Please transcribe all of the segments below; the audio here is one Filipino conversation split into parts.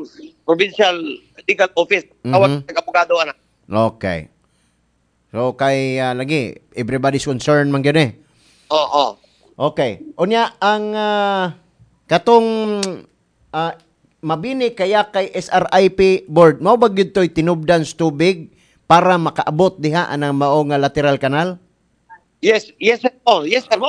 provincial legal office. Tawag ng abogado ana. Okay. So kay lagi everybody's concerned man gyud eh. Oo. Okay. Unya ang katong mabini kaya kay SRIP board mao ba gyud toy tinubdan sa tubig para makaabot diha anang mao nga lateral canal? Yes, sir. Oh, yes, sir.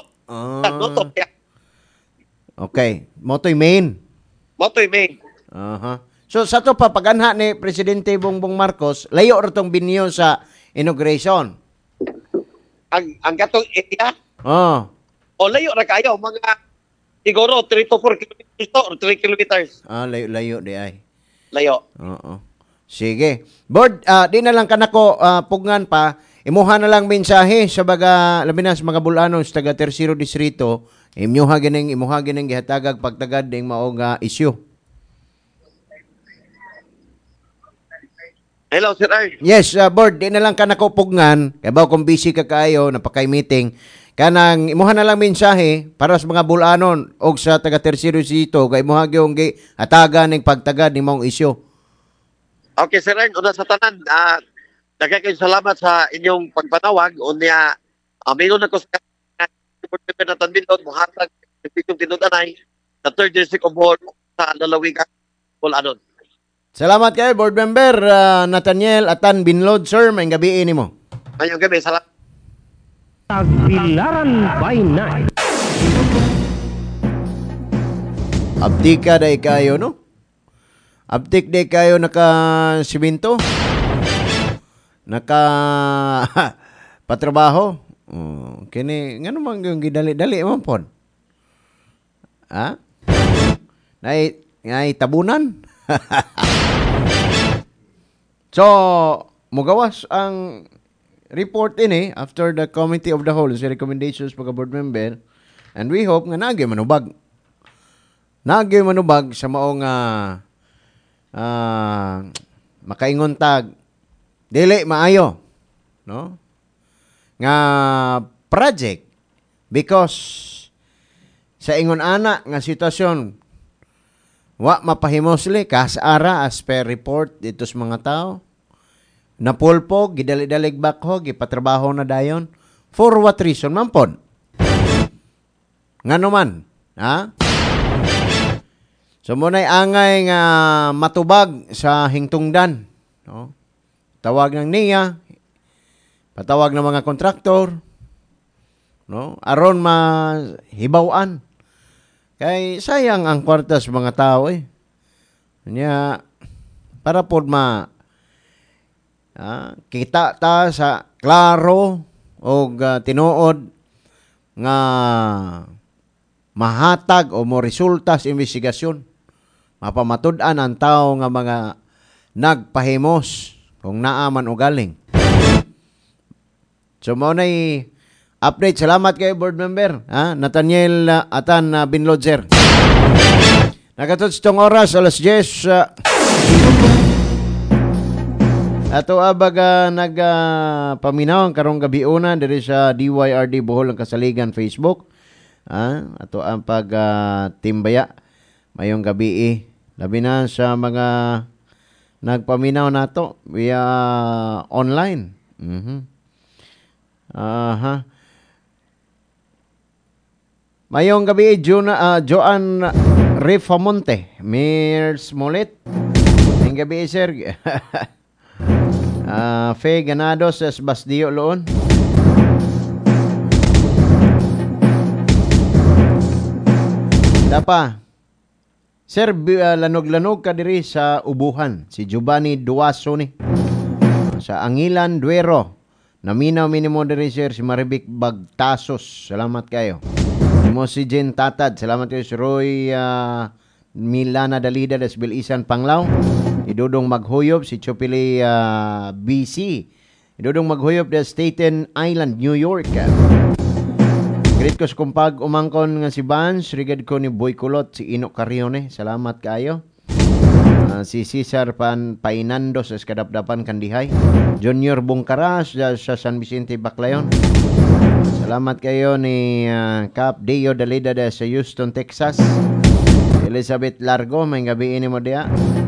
Okay. Mo toy main. Motoy main. So sa to pa pag-anha ni Presidente Bongbong Marcos, layo ra tong binyo sa inauguration. Ang gatong area, Oh. layo ra kayo mga siguro 3 to 4 kilometers or 3 kilometers. Layo di ay. Layo. Oo. Sige. Board, di na lang kanako pugnan pa. Imuha na lang mensahe sa labi na sa mga Bulanos taga Tercero Distrito. Imuha gining gihatagag pagtagad ding mao nga issue. Hello, Sir Art. Yes, board, di na lang kanako pugnan. Kaya ba kung busy ka kayo, napakay meeting. Kanang imuha na lang mensahe para sa mga Bulanon o sa taga Tercero Distrito kay imuha gyung hatagan ning pagtagad ning mong issue. Okay, Sir Art, una sa tanan, nagkakayo salamat sa inyong pagpanawag. Unya, mayroon na ko sa Nathan Bindod, muhatag yung tinudanay sa 3rd District of Bohol sa lalawigan Bulanon. Salamat kayo, board member Nathaniel Atan Binlod, sir. May gabi nimo. Ngayong gabi, salamat. Tagbilaran by night. Abtika day kayo, no? Abtik day kayo naka-siminto? Patrabaho? Kini, nga naman yung gidali-dali man po. Ha? Ngay tabunan? So, mugawas ang report ini after the Committee of the Whole sa recommendations pagka board member, and we hope nga nagyay manubag sa maong makaingon tag dili maayo, no, nga project because sa ingon ana nga sitwasyon wa mapahimosli kasara as per report dito sa mga tao. Napulpog, gidali-dalig bakho, gipatrabaho na dayon. For what reason man pod? Ngano man, ha? So munay angay nga matubag sa hingtungdan, no? Tawag ng NIA, patawag ng mga kontraktor, no? Aron mahibaw-an. Kay sayang ang kwarta sa mga tao eh. Kanya para pod kita ta sa klaro o tinuod nga mahatag o mo resulta sa investigasyon. Mapamatud-an ang tao nga mga nagpahimos kung naaman o galing. So mo na'y update. Salamat kay board member Nathaniel Atan Binlodzer. Nakatod sa oras alas 10 ato abaga nagpaminaw ang karong gabi una diri sa DYRD Bohol ang Kasaligan Facebook. Ato ang timbaya mayong gabi labi na sa mga nagpaminaw nato via online. Mayong gabi Joan Rifamonte, Mir Smollett. Mayong gabi sir. Fe Ganados sa Basdio Loon. Dapa. Sir, lanog-lanog ka diri sa Ubuhan. Si Giovanni Duaso ni. Sa Angilan, Duero. Naminaw minimo diri sir si Maribik Bagtasos. Salamat kayo. Mo si Jen Tatad. Salamat kayo si Roy Milana Dalida des Bilisan Panglao. Idudong Maghuyob si Chopili BC. Idudong Maghuyob des Staten Island, New York. Greet ko sa kumpag umangkon nga si Vance, rigad ko ni Boy Kulot, si Ino Carione. Salamat kayo. Si Cesar Painando sa Skadapdapan Kandihay. Junior Bungkaras sa San Vicente Baclayon. Salamat kayo ni Cap Deo Dalida sa Houston, Texas. Elizabeth Largo, may gabi ini mo diya.